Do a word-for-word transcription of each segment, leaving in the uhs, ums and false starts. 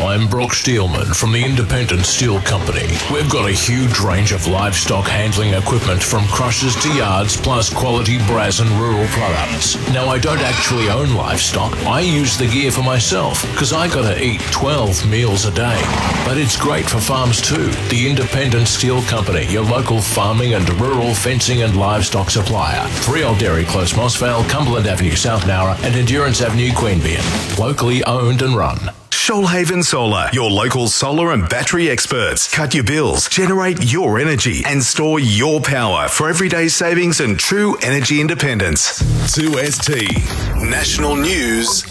I'm Brock Steelman from the Independent Steel Company. We've got a huge range of livestock handling equipment from crushers to yards, plus quality brass and rural products. Now, I don't actually own livestock. I use the gear for myself because I gotta eat twelve meals a day. But it's great for farms too. The Independent Steel Company, your local farming and rural fencing and livestock supplier. three Old Dairy Close, Mossvale, Cumberland Avenue, South Nowra, and Endurance Avenue, Queanbeyan. Locally owned and run. Shoalhaven Solar, your local solar and battery experts. Cut your bills, generate your energy, and store your power for everyday savings and true energy independence. two S T National News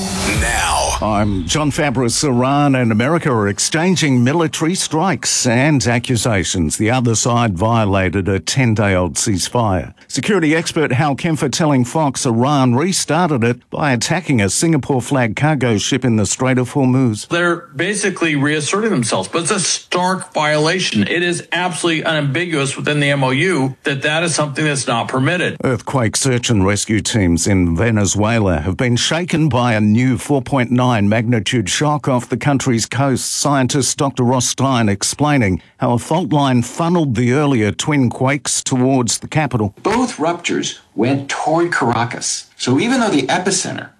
now. I'm John Fabris. Iran and America are exchanging military strikes and accusations. The other side violated a ten-day-old ceasefire. Security expert Hal Kempfer telling Fox Iran restarted it by attacking a Singapore-flagged cargo ship in the Strait of Hormuz. They're basically reasserting themselves, but it's a stark violation. It is absolutely unambiguous within the M O U that that is something that's not permitted. Earthquake search and rescue teams in Venezuela have been shaken by a new four point nine magnitude shock off the country's coast. Scientist Doctor Ross Stein explaining how a fault line funneled the earlier twin quakes towards the capital. Both ruptures went toward Caracas. So even though the epicenter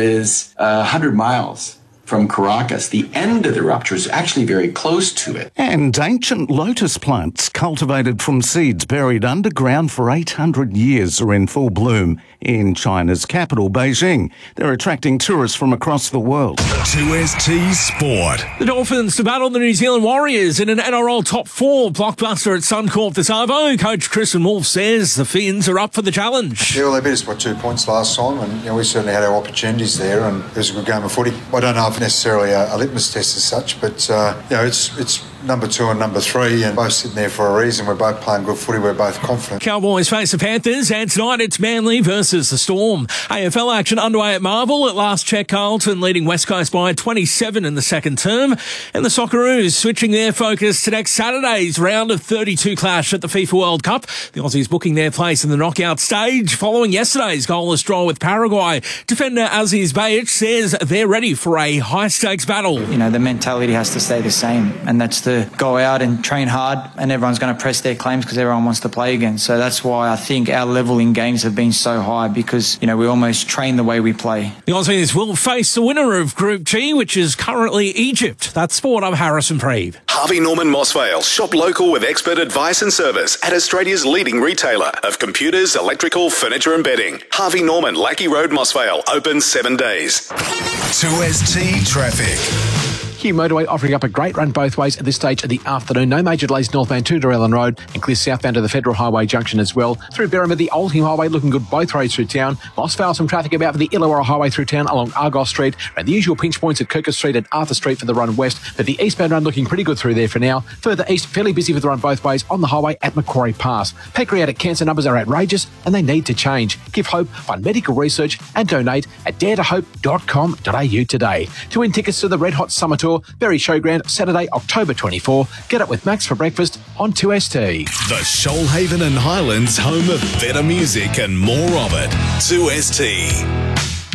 is uh, one hundred miles from Caracas, the end of the rupture is actually very close to it. And ancient lotus plants cultivated from seeds buried underground for eight hundred years are in full bloom in China's capital, Beijing. They're attracting tourists from across the world. two S T Sport. The Dolphins to battle the New Zealand Warriors in an N R L top four blockbuster at Suncorp this Arvo. Coach Kristen Wolfe says the Finns are up for the challenge. Yeah, well, they beat us by two points last time, and you know, we certainly had our opportunities there, and it was a good game of footy. I don't know if necessarily a, a litmus test as such, but uh, you know, it's it's number two and number three, and both sitting there for a reason. We're both playing good footy. We're both confident. Cowboys face the Panthers, and tonight it's Manly versus the Storm. A F L action underway at Marvel. At last check, Carlton leading West Coast by twenty-seven in the second term, and the Socceroos switching their focus to next Saturday's round of thirty-two clash at the FIFA World Cup. The Aussies booking their place in the knockout stage following yesterday's goalless draw with Paraguay. Defender Aziz Bayic says they're ready for a high-stakes battle. You know, the mentality has to stay the same, and that's to go out and train hard, and everyone's going to press their claims because everyone wants to play again. So that's why I think our level in games have been so high, because, you know, we almost train the way we play. The Aussies will face the winner of Group G, which is currently Egypt. That's Sport. I'm Harrison Preeve. Harvey Norman Mossvale. Shop local with expert advice and service at Australia's leading retailer of computers, electrical, furniture and bedding. Harvey Norman, Lackey Road, Mossvale. Open seven days. two S T Traffic. Hugh Motorway offering up a great run both ways at this stage of the afternoon. No major delays northbound to Dorellan Road and clear southbound to the Federal Highway Junction as well. Through Berrima, the Oldham Highway looking good both roads through town. Mossvale, some traffic about for the Illawarra Highway through town along Argos Street, and the usual pinch points at Kirkus Street and Arthur Street for the run west. But the eastbound run looking pretty good through there for now. Further east, fairly busy with the run both ways on the highway at Macquarie Pass. Pancreatic cancer numbers are outrageous and they need to change. Give hope, fund medical research and donate at dare to hope dot com dot a u today. To win tickets to the Red Hot Summer Tour, Berry Showground, Saturday, October twenty-fourth. Get up with Max for breakfast on two S T. The Shoalhaven and Highlands home of better music and more of it. two S T.